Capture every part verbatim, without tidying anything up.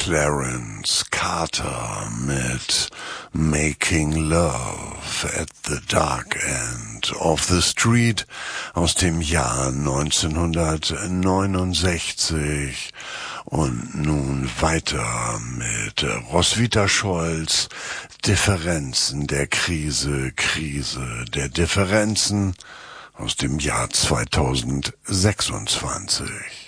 Clarence Carter mit Making Love at the Dark End of the Street aus dem Jahr neunzehnhundertneunundsechzig. Und nun weiter mit Roswitha Scholz, Differenzen der Krise, Krise der Differenzen aus dem Jahr zweitausendsechsundzwanzig.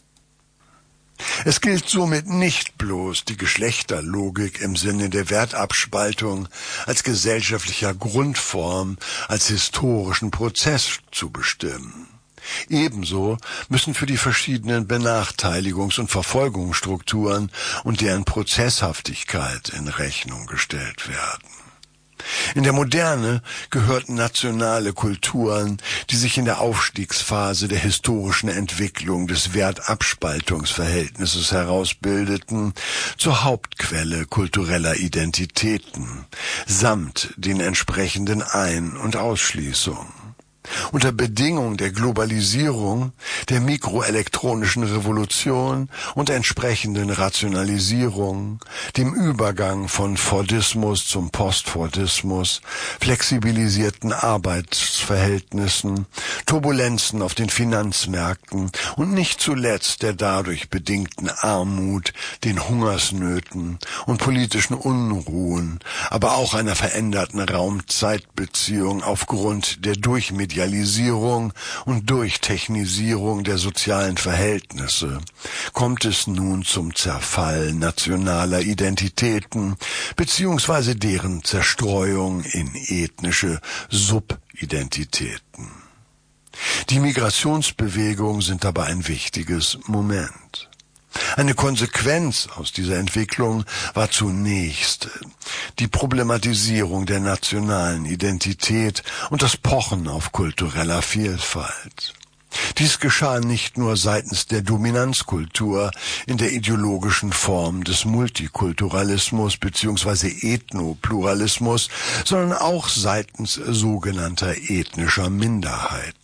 Es gilt somit nicht bloß die Geschlechterlogik im Sinne der Wertabspaltung als gesellschaftlicher Grundform, als historischen Prozess zu bestimmen. Ebenso müssen für die verschiedenen Benachteiligungs- und Verfolgungsstrukturen und deren Prozesshaftigkeit in Rechnung gestellt werden. In der Moderne gehörten nationale Kulturen, die sich in der Aufstiegsphase der historischen Entwicklung des Wertabspaltungsverhältnisses herausbildeten, zur Hauptquelle kultureller Identitäten, samt den entsprechenden Ein- und Ausschließungen. Unter Bedingung der Globalisierung, der mikroelektronischen Revolution und entsprechenden Rationalisierung, dem Übergang von Fordismus zum Postfordismus, flexibilisierten Arbeitsverhältnissen, Turbulenzen auf den Finanzmärkten und nicht zuletzt der dadurch bedingten Armut, den Hungersnöten und politischen Unruhen, aber auch einer veränderten Raum-Zeit-Beziehung aufgrund der Durchmedialisierung und Durchtechnisierung der sozialen Verhältnisse kommt es nun zum Zerfall nationaler Identitäten beziehungsweise deren Zerstreuung in ethnische Subidentitäten. Die Migrationsbewegungen sind dabei ein wichtiges Moment. Eine Konsequenz aus dieser Entwicklung war zunächst die Problematisierung der nationalen Identität und das Pochen auf kultureller Vielfalt. Dies geschah nicht nur seitens der Dominanzkultur in der ideologischen Form des Multikulturalismus bzw. Ethnopluralismus, sondern auch seitens sogenannter ethnischer Minderheiten.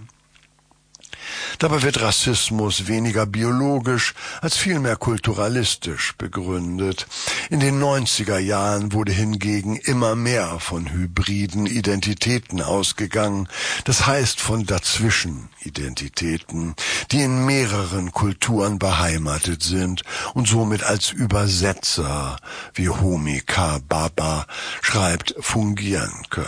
Dabei wird Rassismus weniger biologisch als vielmehr kulturalistisch begründet. In den neunziger Jahren wurde hingegen immer mehr von hybriden Identitäten ausgegangen, das heißt von Dazwischenidentitäten, die in mehreren Kulturen beheimatet sind und somit als Übersetzer, wie Homi K. Bhabha schreibt, fungieren können.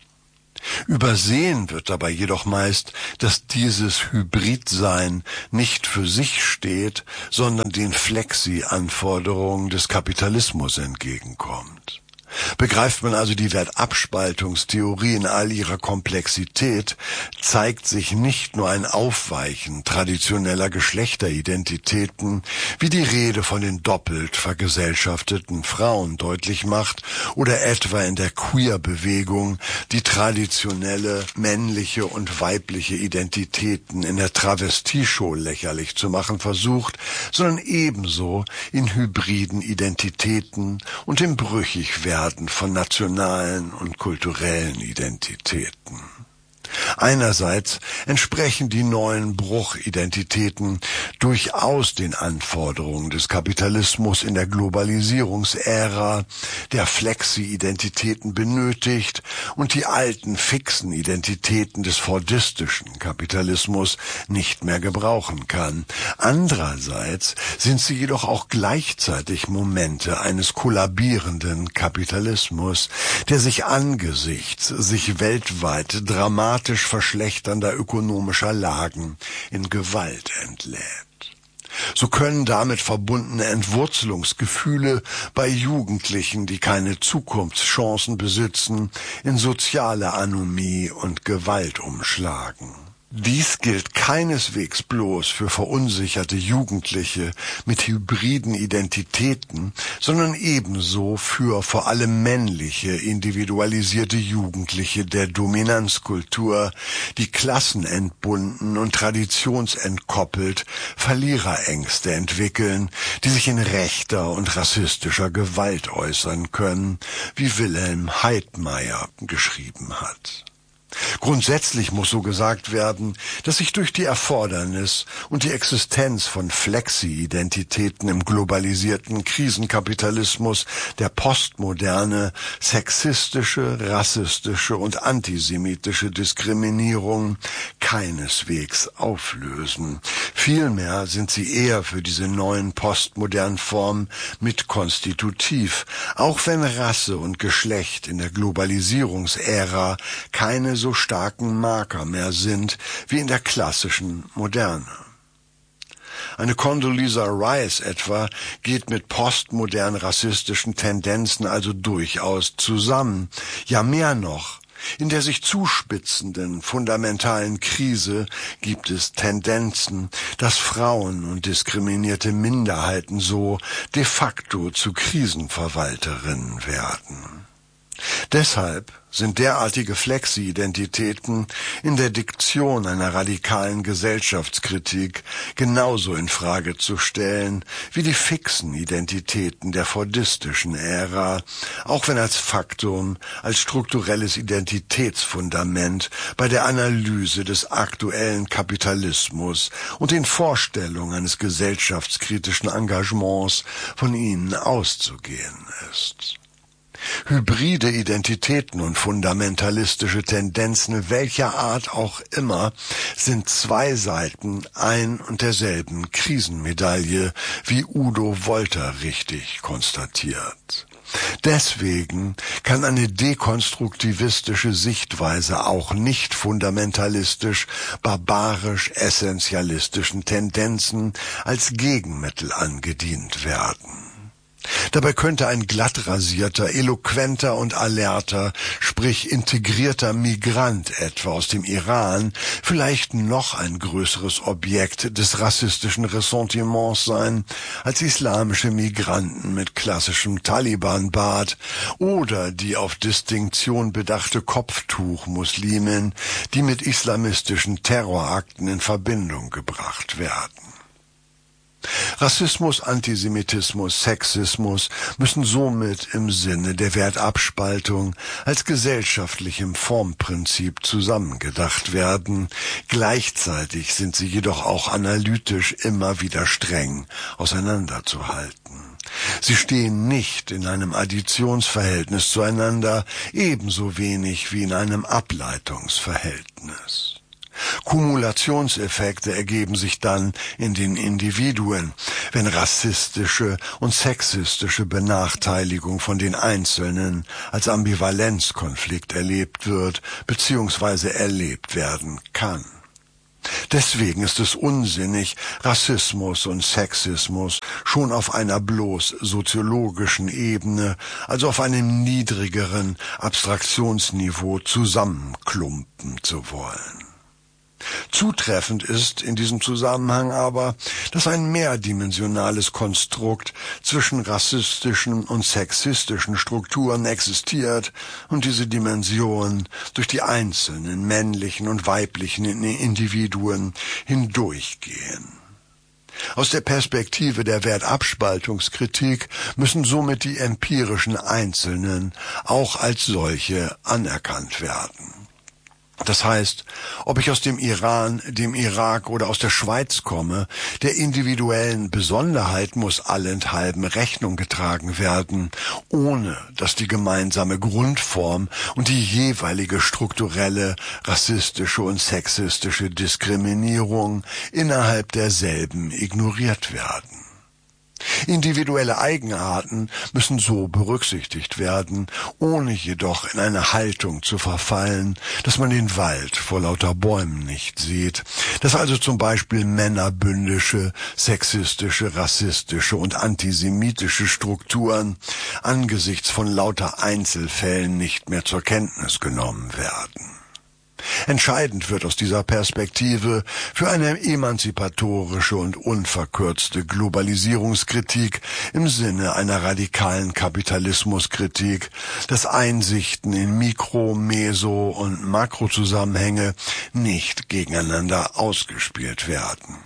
Übersehen wird dabei jedoch meist, dass dieses Hybridsein nicht für sich steht, sondern den Flexi-Anforderungen des Kapitalismus entgegenkommt. Begreift man also die Wertabspaltungstheorie in all ihrer Komplexität, zeigt sich nicht nur ein Aufweichen traditioneller Geschlechteridentitäten, wie die Rede von den doppelt vergesellschafteten Frauen deutlich macht, oder etwa in der Queer-Bewegung die traditionelle männliche und weibliche Identitäten in der Travestie-Show lächerlich zu machen versucht, sondern ebenso in hybriden Identitäten und im Brüchigwerden von nationalen und kulturellen Identitäten. Einerseits entsprechen die neuen Bruchidentitäten durchaus den Anforderungen des Kapitalismus in der Globalisierungsära, der Flexi-Identitäten benötigt und die alten fixen Identitäten des fordistischen Kapitalismus nicht mehr gebrauchen kann. Andererseits sind sie jedoch auch gleichzeitig Momente eines kollabierenden Kapitalismus, der sich angesichts sich weltweit dramatisch verschlechternder ökonomischer Lagen in Gewalt entlädt. So können damit verbundene Entwurzelungsgefühle bei Jugendlichen, die keine Zukunftschancen besitzen, in soziale Anomie und Gewalt umschlagen. Dies gilt keineswegs bloß für verunsicherte Jugendliche mit hybriden Identitäten, sondern ebenso für vor allem männliche, individualisierte Jugendliche der Dominanzkultur, die klassenentbunden und traditionsentkoppelt Verliererängste entwickeln, die sich in rechter und rassistischer Gewalt äußern können, wie Wilhelm Heidmeier geschrieben hat. Grundsätzlich muss so gesagt werden, dass sich durch die Erfordernis und die Existenz von Flexi-Identitäten im globalisierten Krisenkapitalismus der Postmoderne sexistische, rassistische und antisemitische Diskriminierung keineswegs auflösen. Vielmehr sind sie eher für diese neuen postmodernen Formen mitkonstitutiv, auch wenn Rasse und Geschlecht in der Globalisierungsära keine so starken Marker mehr sind wie in der klassischen Moderne. Eine Condoleezza Rice etwa geht mit postmodern rassistischen Tendenzen also durchaus zusammen. Ja, mehr noch. In der sich zuspitzenden fundamentalen Krise gibt es Tendenzen, dass Frauen und diskriminierte Minderheiten so de facto zu Krisenverwalterinnen werden. Deshalb sind derartige Flexi-Identitäten in der Diktion einer radikalen Gesellschaftskritik genauso in Frage zu stellen wie die fixen Identitäten der fordistischen Ära, auch wenn als Faktum, als strukturelles Identitätsfundament bei der Analyse des aktuellen Kapitalismus und den Vorstellungen eines gesellschaftskritischen Engagements von ihnen auszugehen ist. Hybride Identitäten und fundamentalistische Tendenzen welcher Art auch immer sind zwei Seiten ein und derselben Krisenmedaille, wie Udo Wolter richtig konstatiert. Deswegen kann eine dekonstruktivistische Sichtweise auch nicht fundamentalistisch, barbarisch, essentialistischen Tendenzen als Gegenmittel angedient werden. Dabei könnte ein glatt rasierter, eloquenter und alerter, sprich integrierter Migrant etwa aus dem Iran vielleicht noch ein größeres Objekt des rassistischen Ressentiments sein als islamische Migranten mit klassischem Taliban-Bart oder die auf Distinktion bedachte Kopftuch-Muslimin, die mit islamistischen Terrorakten in Verbindung gebracht werden. Rassismus, Antisemitismus, Sexismus müssen somit im Sinne der Wertabspaltung als gesellschaftlichem Formprinzip zusammengedacht werden. Gleichzeitig sind sie jedoch auch analytisch immer wieder streng auseinanderzuhalten. Sie stehen nicht in einem Additionsverhältnis zueinander, ebenso wenig wie in einem Ableitungsverhältnis. Kumulationseffekte ergeben sich dann in den Individuen, wenn rassistische und sexistische Benachteiligung von den Einzelnen als Ambivalenzkonflikt erlebt wird bzw. erlebt werden kann. Deswegen ist es unsinnig, Rassismus und Sexismus schon auf einer bloß soziologischen Ebene, also auf einem niedrigeren Abstraktionsniveau zusammenklumpen zu wollen. Zutreffend ist in diesem Zusammenhang aber, dass ein mehrdimensionales Konstrukt zwischen rassistischen und sexistischen Strukturen existiert und diese Dimensionen durch die einzelnen männlichen und weiblichen Individuen hindurchgehen. Aus der Perspektive der Wertabspaltungskritik müssen somit die empirischen Einzelnen auch als solche anerkannt werden. Das heißt, ob ich aus dem Iran, dem Irak oder aus der Schweiz komme, der individuellen Besonderheit muss allenthalben Rechnung getragen werden, ohne dass die gemeinsame Grundform und die jeweilige strukturelle, rassistische und sexistische Diskriminierung innerhalb derselben ignoriert werden. Individuelle Eigenarten müssen so berücksichtigt werden, ohne jedoch in eine Haltung zu verfallen, dass man den Wald vor lauter Bäumen nicht sieht, dass also zum Beispiel männerbündische, sexistische, rassistische und antisemitische Strukturen angesichts von lauter Einzelfällen nicht mehr zur Kenntnis genommen werden. Entscheidend wird aus dieser Perspektive für eine emanzipatorische und unverkürzte Globalisierungskritik im Sinne einer radikalen Kapitalismuskritik, dass Einsichten in Mikro-, Meso- und Makrozusammenhänge nicht gegeneinander ausgespielt werden.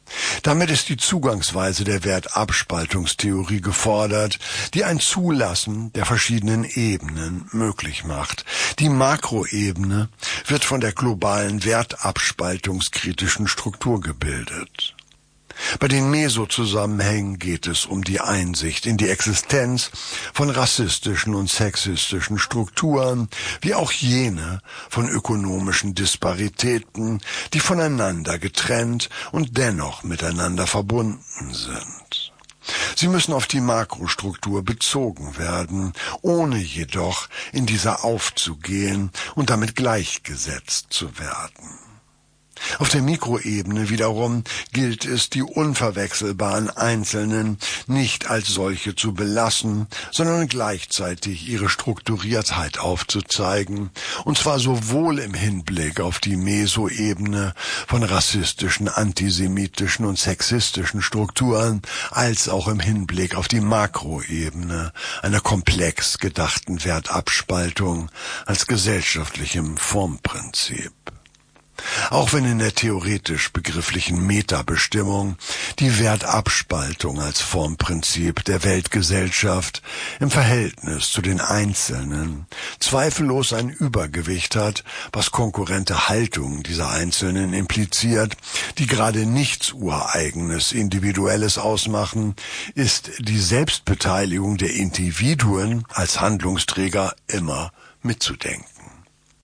Damit ist die Zugangsweise der Wertabspaltungstheorie gefordert, die ein Zulassen der verschiedenen Ebenen möglich macht. Die Makroebene wird von der globalen wertabspaltungskritischen Struktur gebildet. Bei den Mesozusammenhängen geht es um die Einsicht in die Existenz von rassistischen und sexistischen Strukturen, wie auch jene von ökonomischen Disparitäten, die voneinander getrennt und dennoch miteinander verbunden sind. Sie müssen auf die Makrostruktur bezogen werden, ohne jedoch in dieser aufzugehen und damit gleichgesetzt zu werden. Auf der Mikroebene wiederum gilt es, die unverwechselbaren Einzelnen nicht als solche zu belassen, sondern gleichzeitig ihre Strukturiertheit aufzuzeigen, und zwar sowohl im Hinblick auf die Mesoebene von rassistischen, antisemitischen und sexistischen Strukturen, als auch im Hinblick auf die Makroebene einer komplex gedachten Wertabspaltung als gesellschaftlichem Formprinzip. Auch wenn in der theoretisch begrifflichen Metabestimmung die Wertabspaltung als Formprinzip der Weltgesellschaft im Verhältnis zu den Einzelnen zweifellos ein Übergewicht hat, was konkurrente Haltungen dieser Einzelnen impliziert, die gerade nichts Ureigenes, Individuelles ausmachen, ist die Selbstbeteiligung der Individuen als Handlungsträger immer mitzudenken.